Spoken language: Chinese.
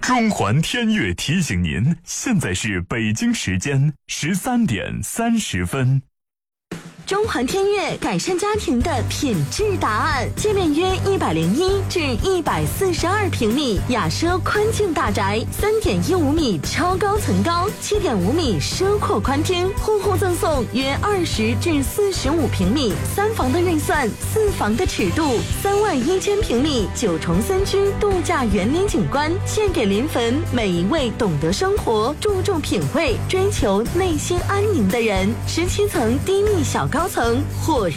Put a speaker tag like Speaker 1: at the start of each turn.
Speaker 1: 中环天悦提醒您，现在是北京时间13:30。
Speaker 2: 中环天悦改善家庭的品质答案，界面约101至142平米，雅奢宽境大宅，3.15米超高层高，7.5米奢阔宽厅，户户赠送约20至45平米，3房的预算，4房的尺度，31000平米9重3居度假园林景观，献给临汾每一位懂得生活、注重品味、追求内心安宁的人。17层低密小高层或